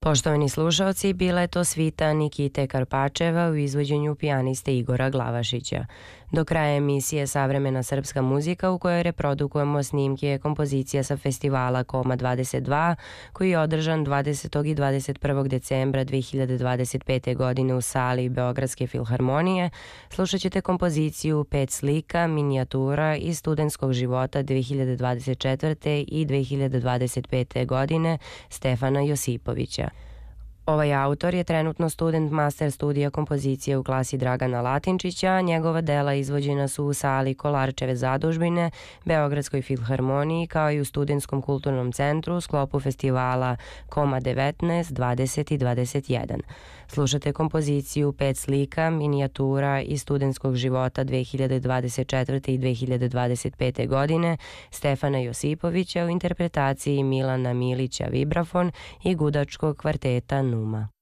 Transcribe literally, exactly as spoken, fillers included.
Poštovani slušalci, bila je to svita Nikite Karpačeva u izvođenju pijaniste Igora Glavašića. Do kraja emisije Savremena srpska muzika u kojoj reprodukujemo snimke kompozicija sa festivala Koma dvadeset dva koji je održan dvadesetog i dvadeset prvog decembra dve hiljade dvadeset pete. godine u sali Beogradske filharmonije. Slušat ćete kompoziciju Pet slika, minijatura iz studentskog života dve hiljade dvadeset četvrte. i dve hiljade dvadeset pete. godine Stefana Josipovića. Ovaj autor je trenutno student master studija kompozicije u klasi Dragana Latinčića, a njegova dela izvođena su u sali Kolarčeve zadužbine, Beogradskoj filharmoniji, kao i u Studentskom kulturnom centru u sklopu festivala Koma devetnaest, dvadeset i dvadeset jedan. Slušate kompoziciju Pet slika, minijatura iz studentskog života dve hiljade dvadeset četvrte. i dve hiljade dvadeset pete. godine Stefana Josipovića u interpretaciji Milana Milića vibrafon i gudačkog kvarteta Numa.